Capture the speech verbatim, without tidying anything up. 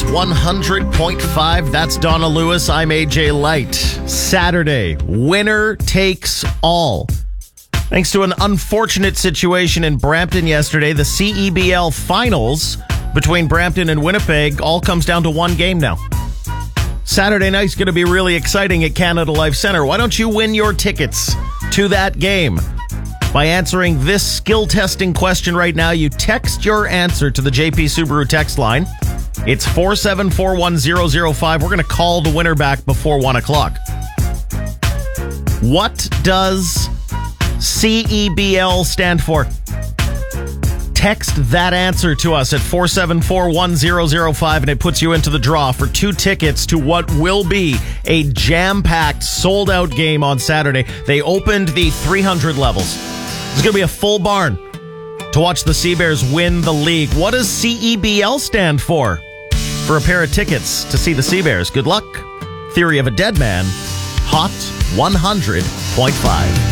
one hundred point five. That's Donna Lewis. I'm A J Light. Saturday, winner takes all. Thanks to an unfortunate situation in Brampton yesterday, the C E B L finals between Brampton and Winnipeg all comes down to one game now. Saturday night's going to be really exciting at Canada Life Centre. Why don't you win your tickets to that game by answering this skill testing question right now? You text your answer to the J P Subaru text line. It's four seven four one zero zero five. We're going to call the winner back before one o'clock. What does C E B L stand for? Text that answer to us at four seven four one zero zero five, and it puts you into the draw for two tickets to what will be a jam-packed, sold-out game on Saturday. They opened the three hundred levels. It's going to be a full barn to watch the Seabears win the league. What does C E B L stand for? For a pair of tickets to see the Seabears. Good luck. Theory of a Dead Man, Hot one hundred point five.